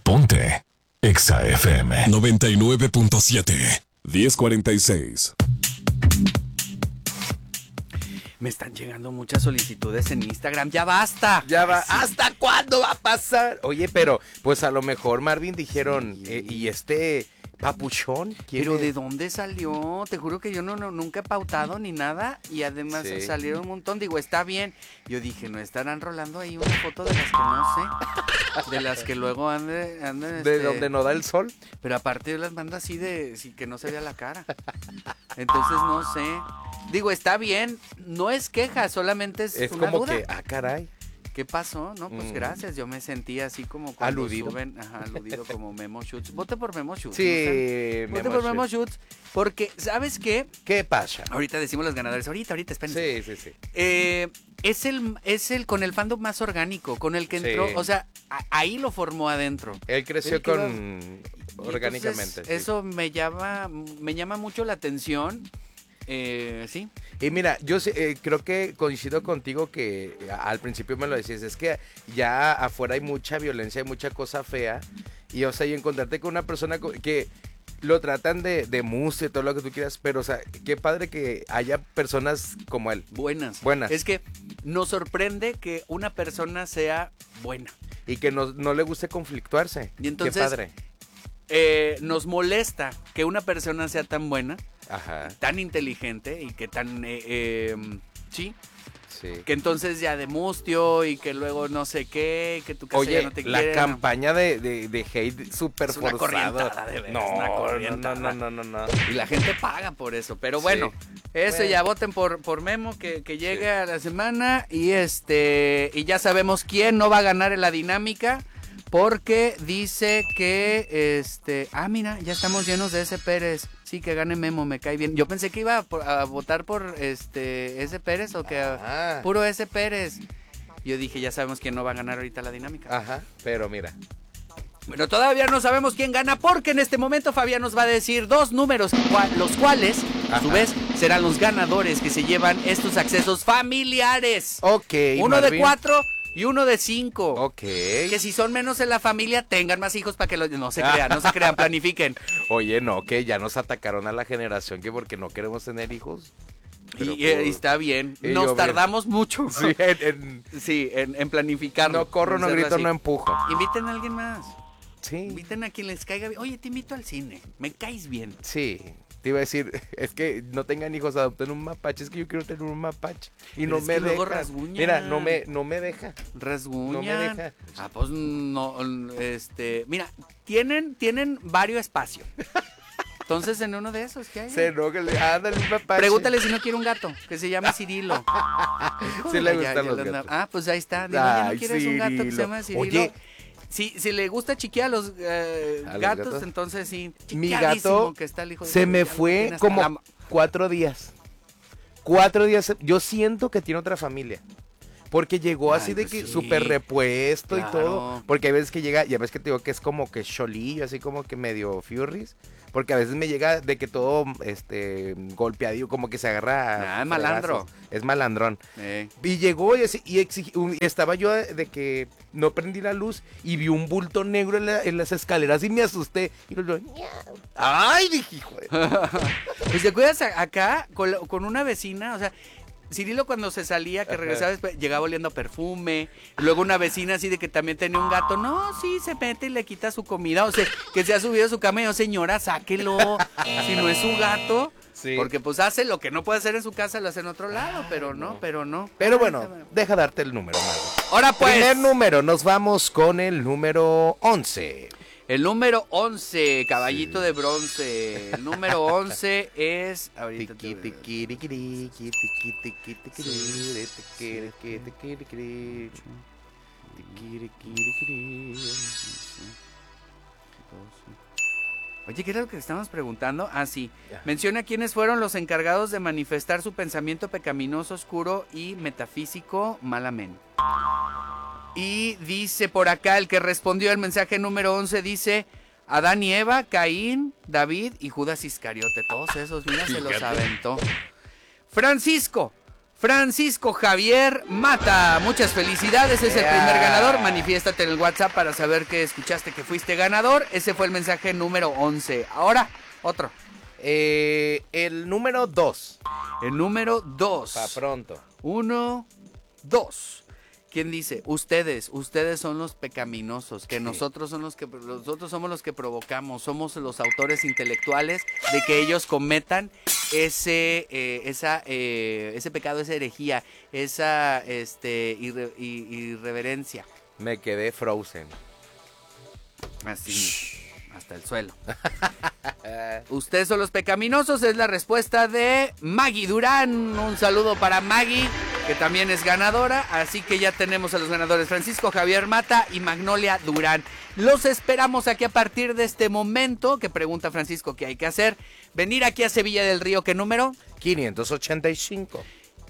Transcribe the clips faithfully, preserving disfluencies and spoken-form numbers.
Ponte Exa F M noventa y nueve punto siete, diez cuarenta y seis. Me están llegando muchas solicitudes en Instagram. ¡Ya basta! Ya va. Ay, sí. ¿Hasta cuándo va a pasar? Oye, pero pues a lo mejor Marvin dijeron, Sí. eh, y este papuchón. ¿quién Pero es? ¿de dónde salió? Te juro que yo no, no nunca he pautado ni nada. Y además Sí. salieron un montón. Digo, está bien. Yo dije, ¿no estarán rolando ahí una foto de las que no sé? De las que luego anden... anden ¿De este, donde no da el sol? Pero aparte yo las mando así de... Sí, que no se vea la cara. Entonces no sé. Digo, está bien. No es queja, solamente es, Es una como duda. que, ah, caray. ¿Qué pasó? No, pues Mm. gracias. Yo me sentí así como cuando Aludido. suben, ajá, aludido como Memo Shoots. Vote por Memo Shoots. Sí, ¿no? O sea, vote Memo por Memo Shoots. Shoots. Porque, ¿sabes qué? ¿Qué pasa? Ahorita decimos los ganadores. Ahorita, ahorita, espérense. Sí, sí, sí. Eh, es el, es el con el fandom más orgánico, con el que entró, Sí. o sea, a- ahí lo formó adentro. Él creció Él quedó- con... Y orgánicamente. entonces, sí. eso me llama, me llama mucho la atención. Eh, sí. Y mira, yo sé, eh, creo que coincido contigo que a- al principio me lo decías, es que ya afuera hay mucha violencia, hay mucha cosa fea, y o sea, y encontrarte con una persona co- que lo tratan de, de mousse y todo lo que tú quieras, pero o sea, qué padre que haya personas como él, Buenas. Buenas. Es que nos sorprende que una persona sea buena. y que no, no le guste conflictuarse. Y entonces- qué padre. Eh, nos molesta que una persona sea tan buena, Ajá, tan inteligente y que tan... eh, eh, sí, sí. que entonces ya de mustio y que luego no sé qué, que tu casa Oye, ya no te la quiere. campaña de, de, de hate súper Es una forzado. corrientada, de veras, no, una no, corrientada. no, no, no, no, no. Y la gente paga por eso. Pero Sí. bueno, eso Bueno. ya voten por, por Memo que, que llegue Sí. a la semana. Y este. Y ya sabemos quién no va a ganar en la dinámica. Porque dice que este. Ah, mira, ya estamos llenos de ese Pérez. Sí, que gane Memo, me cae bien. Yo pensé que iba a, por- a votar por este ese Pérez o que a- Ah. puro ese Pérez. Yo dije, ya sabemos quién no va a ganar ahorita la dinámica. Ajá, pero mira. Bueno, todavía no sabemos quién gana porque en este momento Fabián nos va a decir dos números, cua- los cuales, a su Ajá. vez, serán los ganadores que se llevan estos accesos familiares. Ok, Uno de Marvin. cuatro y uno de cinco. Ok. Que si son menos en la familia, tengan más hijos para que los... No se crean, no se crean, planifiquen. Oye, no, que ya nos atacaron a la generación que porque no queremos tener hijos. Pero Y, eh, por- y está bien. Y Nos yo bien. tardamos mucho. Sí, en, en- Sí, en, en planificarlo. no corro, no en hacerlo grito, así. no empujo. Inviten a alguien más. Sí, Inviten a quien les caiga bien. Oye, te invito al cine. Me caes bien. sí. Te iba a decir, es que no tengan hijos, adopten un mapache. Es que yo quiero tener un mapache. Y Pero no es me que luego deja. rasguñan. Mira, no me, no me deja. Rasguñan. No me deja. Ah, pues no, este, mira, tienen, tienen varios espacios. Entonces, en uno de esos, ¿qué hay? Se enoja, le- ándale un mapache. Pregúntale si no quiere un gato, que se llama Cirilo. Sí le Ya, gustan ya los lo anda- gatos. Ah, pues ahí está. Dile, oye, ¿no Ay, quieres un gato que se Cirilo. llama Cirilo? Oye. Si, si le gusta chiquear a los, eh, ¿A los gatos, gatos? entonces sí. Mi chiqueadísimo gato que está el hijo de se su- me ya lo fue tiene hasta como la- cuatro días. Cuatro días. Yo siento que tiene otra familia. Porque llegó Ay, así de pues que sí. súper repuesto y Claro. todo. Porque hay veces que llega, ya ves que te digo que es como que cholillo, así como que medio furries. Porque a veces me llega de que todo este golpeadillo, como que se agarra. a Ah, es malandro. fregazos. Es malandrón. Eh. Y llegó y, así- y exigi- un- y estaba yo de, de que no prendí la luz y vi un bulto negro en, la- en las escaleras y me asusté. Y yo, yo, ¡ay! Dije, hijo de... Pues te cuidas a- acá con, la- con una vecina, o sea, Cirilo cuando se salía, que Ajá. regresaba después, llegaba oliendo a perfume, luego una vecina así de que también tenía un gato, no, sí, se mete y le quita su comida, o sea, que se ha subido a su cama y yo, señora, sáquelo, si no es su gato, Sí. porque pues hace lo que no puede hacer en su casa, lo hace en otro lado, pero no, pero no. Pero bueno, deja darte el número, Mago. Ahora pues, Primer número, nos vamos con el número once. el número once, caballito de bronce, el número once es, ahorita te- Tiqui, tiqui, tiqui, tiqui, tiqui, tiqui, tiqui, tiqui, tiqui, tiqui, tiqui. Tiqui, tiqui, tiqui. Oye, ¿qué era lo que estamos preguntando? Ah, sí. Ya. Menciona quiénes fueron los encargados de manifestar su pensamiento pecaminoso, oscuro y metafísico malamente. Y dice por acá, el que respondió el mensaje número once, dice Adán y Eva, Caín, David y Judas Iscariote. Todos esos, mira, se los Fíjate. aventó. Francisco. Francisco Javier Mata, muchas felicidades, es el Yeah. primer ganador. Manifiéstate en el WhatsApp para saber que escuchaste que fuiste ganador. Ese fue el mensaje número once. Ahora, otro. Eh, el número dos. El número dos. Pa' pronto. Uno, dos. ¿Quién dice? Ustedes, ustedes son los pecaminosos, que Sí. nosotros son los que nosotros somos los que provocamos, somos los autores intelectuales de que ellos cometan ese eh, esa eh, ese pecado, esa herejía, esa este irre- i- irreverencia. Me quedé frozen. Así, hasta el suelo. Ustedes son los pecaminosos, es la respuesta de Maggie Durán. Un saludo para Maggie, que también es ganadora. Así que ya tenemos a los ganadores: Francisco Javier Mata y Magnolia Durán. Los esperamos aquí a partir de este momento. Que pregunta Francisco qué hay que hacer. Venir aquí a Sevilla del Río, ¿qué número? quinientos ochenta y cinco.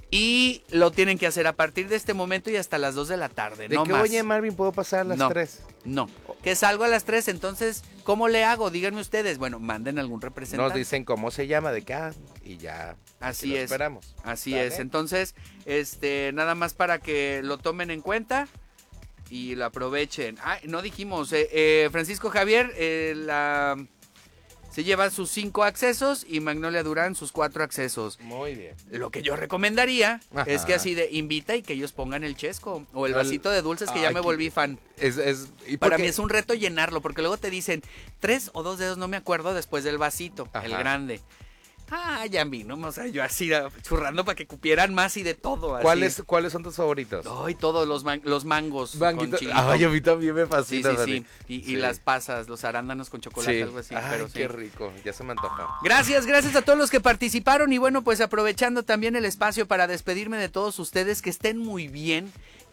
Y lo tienen que hacer a partir de este momento y hasta las dos de la tarde. ¿De no qué, más. oye, Marvin, puedo pasar a las No. tres? No, que salgo a las tres, entonces, ¿cómo le hago? Díganme ustedes. Bueno, manden algún representante. Nos dicen cómo se llama, de acá, y ya. Así aquí lo es. esperamos. Así ¿Sale? es. Entonces, este, nada más para que lo tomen en cuenta y lo aprovechen. Ah, no dijimos, eh, eh, Francisco Javier eh, la, se lleva sus cinco accesos y Magnolia Durán sus cuatro accesos. Muy bien. Lo que yo recomendaría Ajá. es que así de invita y que ellos pongan el chesco o el El- vasito de dulces que ya Ay, me qué- volví fan. Es, es, ¿y por Para qué? mí es un reto llenarlo, porque luego te dicen tres o dos dedos, no me acuerdo, después del vasito, el Ajá. grande. Ah, ya vi, ¿no? O sea, yo así ah, churrando para que cupieran más y de todo. Así. ¿Cuáles, ¿Cuáles son tus favoritos? Ay, todos los, man- los mangos Manguito- con chilito. Ay, a mí también me Sí, fascina. sí, Dani. sí. Y, y Sí. las pasas, los arándanos con chocolate, Sí. algo así. Ay, pero sí. qué rico. Ya se me antoja. Gracias, gracias a todos los que participaron y bueno, pues aprovechando también el espacio para despedirme de todos ustedes, que estén muy bien,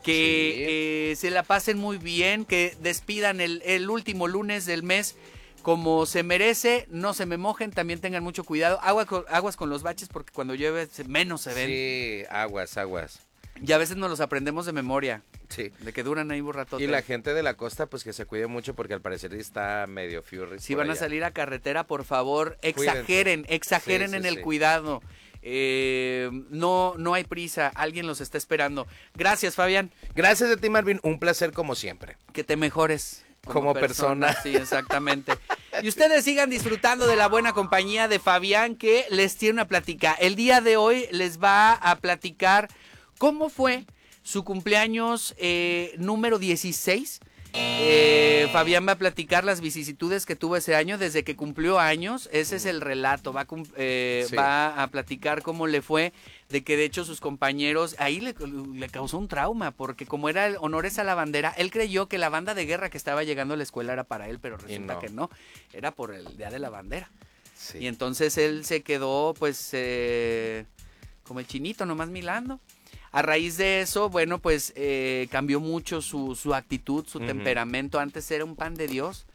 que eh, se la pasen muy bien, que despidan el, el último lunes del mes como se merece, no se me mojen, también tengan mucho cuidado, agua con- aguas con los baches porque cuando llueve se- menos se ven Sí, aguas, aguas. y a veces nos los aprendemos de memoria, Sí. de que duran ahí un ratote. Y la gente de la costa, pues que se cuide mucho porque al parecer está medio furry. Si por van a allá. salir a carretera, por favor, Cuídense. exageren, exageren Sí, sí, en el sí. cuidado. Eh, no, no hay prisa, alguien los está esperando. Gracias, Fabián. Gracias a ti, Marvin. Un placer como siempre. Que te mejores. Como persona. Sí, exactamente. Y ustedes sigan disfrutando de la buena compañía de Fabián, que les tiene una plática. El día de hoy les va a platicar cómo fue su cumpleaños eh, número dieciséis. Eh, Fabián va a platicar las vicisitudes que tuvo ese año desde que cumplió años. Ese es el relato. Va a, cum- eh, Sí. va a platicar cómo le fue, de que de hecho sus compañeros, ahí le, le causó un trauma, porque como era el honores a la bandera, él creyó que la banda de guerra que estaba llegando a la escuela era para él, pero resulta no. que no, era por el día de la bandera. Sí. Y entonces él se quedó pues eh, como el chinito, nomás milando. A raíz de eso, bueno, pues eh, cambió mucho su, su actitud, su Ujú. temperamento. Antes era un pan de Dios.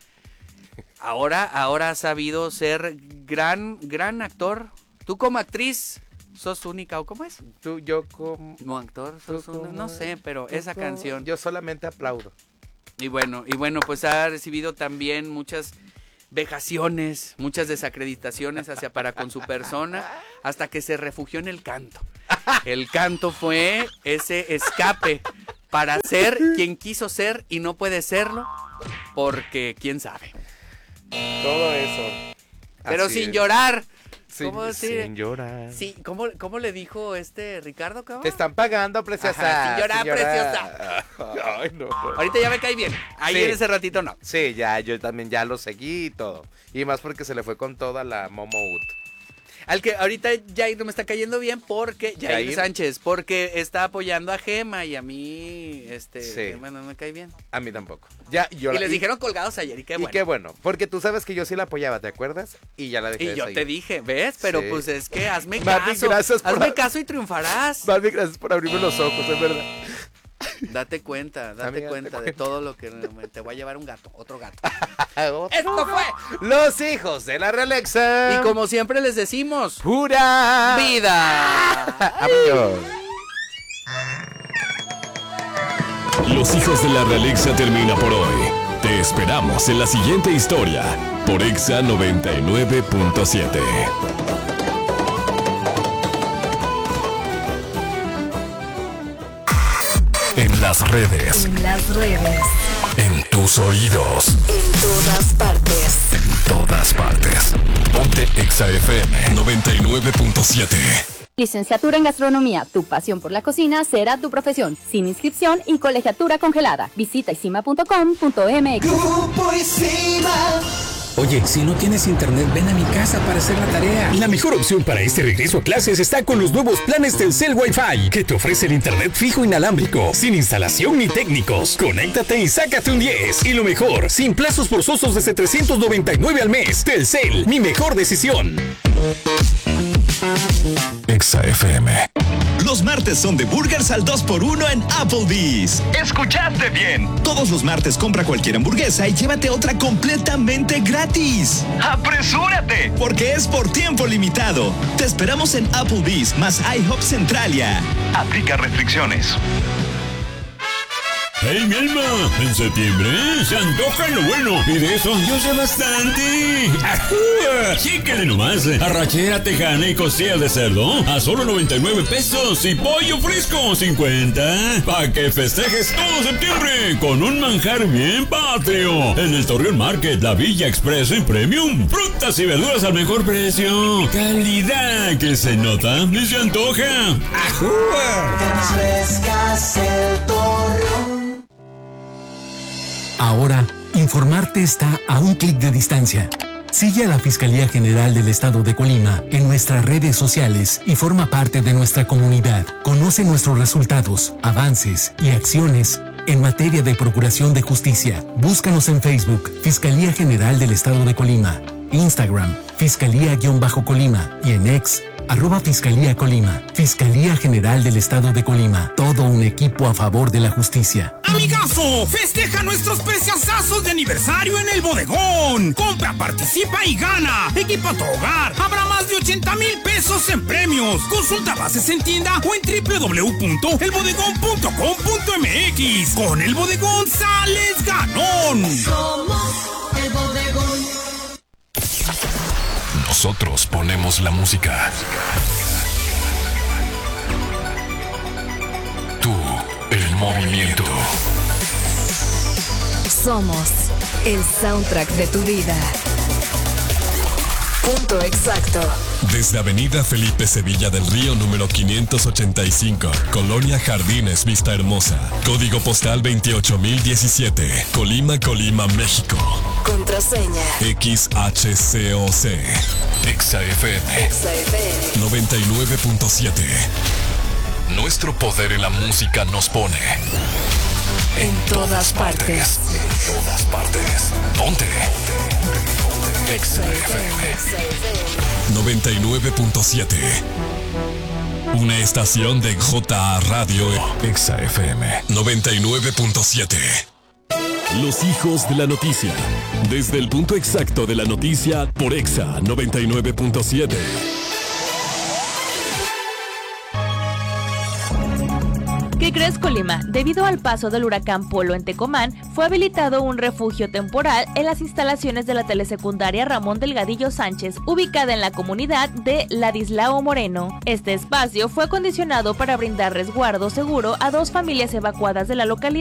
Ahora, ahora ha sabido ser gran, gran actor. Tú como actriz sos única, ¿o cómo es? Tú, yo como... No, actor, sos tú una- como- no sé, pero tú esa como- canción. Yo solamente aplaudo. Y bueno, y bueno, pues ha recibido también muchas vejaciones, muchas desacreditaciones hacia para con su persona, hasta que se refugió en el canto. El canto fue ese escape para ser quien quiso ser y no puede serlo, porque quién sabe. Todo eso. Pero Así sin es. llorar. Sin, ¿Cómo decir? sin llorar. Sí, ¿cómo, cómo le dijo este Ricardo, cabrón? Te están pagando, preciosa. Ajá, sin llorar, preciosa. Ay, no. Ahorita ya me cae bien. Ahí Sí. en ese ratito no. Sí, ya, yo también ya lo seguí y todo. Y más porque se le fue con toda la Momout. Al que ahorita Jair no me está cayendo bien porque Jair, Jair. Sánchez, porque está apoyando a Gema y a mí, este, Sí. Gema no me cae bien. A mí tampoco. Ya, yo y la- les dijeron colgados ayer y qué y bueno. qué bueno, porque tú sabes que yo sí la apoyaba, ¿te acuerdas? Y ya la dejé Y de yo seguir. te dije, ¿ves? Pero Sí. pues es que hazme Marvin, caso. gracias por- Hazme caso y triunfarás. Marvin, gracias por abrirme los ojos, es verdad. Date cuenta, date Amiga, cuenta date de cuenta. todo lo que te voy a llevar un gato, otro gato. Otro. Esto fue. Los hijos de la Realexa. Y como siempre les decimos, pura vida. Amigos. Los hijos de la Realexa termina por hoy. Te esperamos en la siguiente historia por Exa noventa y nueve punto siete. las redes. En las redes. En tus oídos. En todas partes. En todas partes. Ponte Exa F M noventa y nueve punto siete. Licenciatura en Gastronomía, tu pasión por la cocina será tu profesión, sin inscripción y colegiatura congelada. Visita isima punto com punto m x. Grupo Isima. Oye, si no tienes internet, ven a mi casa para hacer la tarea. La mejor opción para este regreso a clases está con los nuevos planes Telcel Wi-Fi, que te ofrece el internet fijo inalámbrico, sin instalación ni técnicos. Conéctate y sácate un diez. Y lo mejor, sin plazos forzosos desde trescientos noventa y nueve al mes. Telcel, mi mejor decisión. Exa F M. Los martes son de burgers al dos por uno en Applebee's. ¿Escuchaste bien? Todos los martes compra cualquier hamburguesa y llévate otra completamente gratis. ¡Apresúrate! Porque es por tiempo limitado. Te esperamos en Applebee's más IHOP Centralia. Aplica restricciones. ¡Hey, mi alma! En septiembre se antoja lo bueno y de eso yo sé bastante. ¡Ajúa! Chíquele nomás. Arrachera tejana y costilla de cerdo a solo noventa y nueve pesos y pollo fresco cincuenta. Pa' que festejes todo septiembre con un manjar bien patrio. En el Torreón Market, la Villa Express en Premium. Frutas y verduras al mejor precio. Calidad que se nota y se antoja. ¡Ajúa! Refrescas el Torreón. Ahora, informarte está a un clic de distancia. Sigue a la Fiscalía General del Estado de Colima en nuestras redes sociales y forma parte de nuestra comunidad. Conoce nuestros resultados, avances y acciones en materia de procuración de justicia. Búscanos en Facebook, Fiscalía General del Estado de Colima, Instagram, Fiscalía-Colima y en X, arroba Fiscalía Colima. Fiscalía General del Estado de Colima. Todo un equipo a favor de la justicia. ¡Amigazo! ¡Festeja nuestros preciosazos de aniversario en el bodegón! Compra, participa y gana. Equipa tu hogar. Habrá más de ochenta mil pesos en premios. Consulta bases en tienda o en doble u doble u doble u punto el bodegón punto com punto m x. Con el bodegón sales ganón. Somos el bodegón. Nosotros ponemos la música. Tú, el movimiento. Somos el soundtrack de tu vida. Punto exacto. Desde Avenida Felipe Sevilla del Río número quinientos ochenta y cinco, Colonia Jardines Vista Hermosa, código postal veintiocho mil diecisiete, Colima, Colima, México. Contraseña X H C O C. Exa F M. Exa F M noventa y nueve punto siete. Nuestro poder en la música nos pone en todas partes. En todas partes. Ponte. Exa F M. noventa y nueve punto siete. Una estación de J A Radio. Exa F M. noventa y nueve punto siete. Los hijos de la noticia. Desde el punto exacto de la noticia por Exa noventa y nueve punto siete. ¿Qué crees, Colima? Debido al paso del huracán Polo en Tecomán, fue habilitado un refugio temporal en las instalaciones de la telesecundaria Ramón Delgadillo Sánchez, ubicada en la comunidad de Ladislao Moreno. Este espacio fue acondicionado para brindar resguardo seguro a dos familias evacuadas de la localidad